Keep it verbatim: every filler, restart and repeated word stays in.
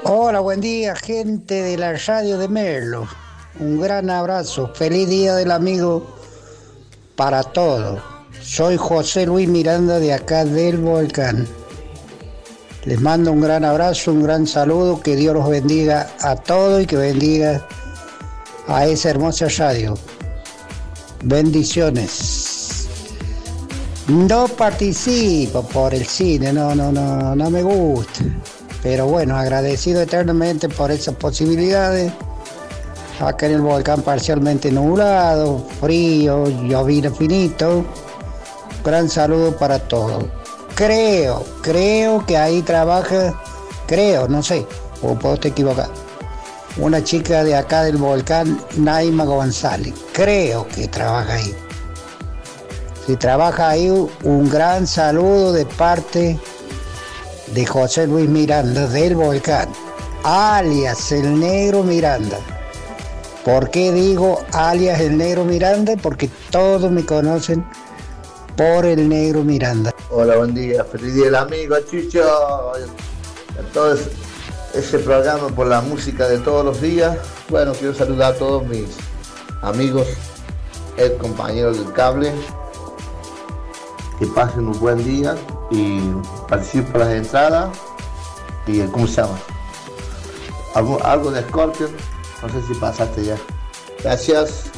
Hola, buen día, gente de la radio de Merlo. Un gran abrazo, feliz día del amigo para todos. Soy José Luis Miranda de acá del Volcán. Les mando un gran abrazo, un gran saludo, que Dios los bendiga a todos y que bendiga a esa hermosa radio. Bendiciones. No participo por el cine, no, no, no, no me gusta. Pero bueno, agradecido eternamente por esas posibilidades. Acá en el volcán parcialmente nublado, frío, llovina finito. Gran saludo para todos. Creo, creo que ahí trabaja, creo, no sé, o puedo estar equivocado, una chica de acá del volcán, Naima González. Creo que trabaja ahí. Si trabaja ahí, un gran saludo de parte de José Luis Miranda del Volcán, alias el Negro Miranda. ¿Por qué digo alias el Negro Miranda? Porque todos me conocen por el Negro Miranda. Hola, buen día, feliz día del amigo, Chucho. A todo ese programa por la música de todos los días. Bueno, quiero saludar a todos mis amigos, ex compañeros del cable. Que pasen un buen día y participen por las entradas. Y ¿cómo se llama? Algo, algo de Scorpion, no sé si pasaste ya. Gracias.